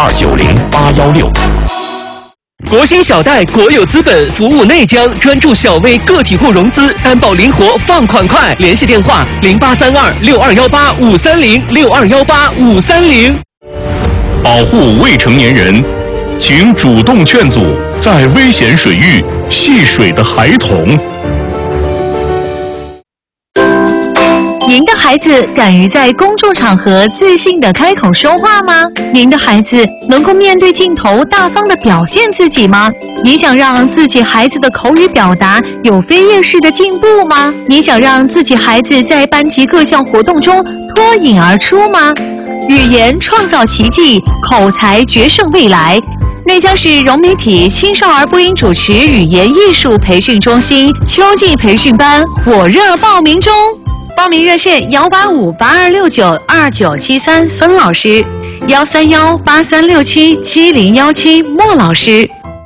290-816。 国兴小贷国有资本服务内江，专注小微个体户融资，担保灵活，放款快。联系电话0832-6218-530，6218-530。 保护未成年人，请主动劝阻在危险水域戏水的孩童。 您的孩子敢于在公众场合自信地开口说话吗？您的孩子能够面对镜头大方地表现自己吗？你想让自己孩子的口语表达有飞跃式的进步吗？你想让自己孩子在班级各项活动中脱颖而出吗？语言创造奇迹，口才决胜未来。内江市融媒体青少儿播音主持语言艺术培训中心秋季培训班火热报名中。报名热线185-8269-2973孙老师，131-8367-7017莫老师。